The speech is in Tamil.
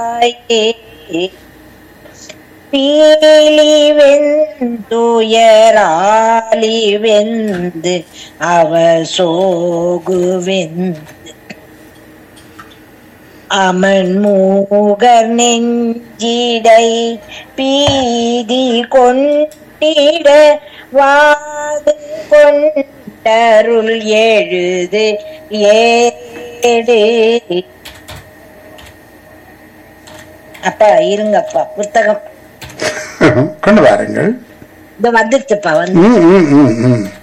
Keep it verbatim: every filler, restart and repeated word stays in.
பீலி வெந்துயராலி வெந்து அவ சோகுவெந்து அமன் மூகர் நெஞ்சிடை பீதி கொண்டிட வாது கொண்டருள் எழுது ஏடு. அப்பா இருங்கப்பா, புத்தகம் கொண்டு வாருங்கள். இந்த வந்துருச்சுப்பா வந்து. ம், ம், ம், ம்.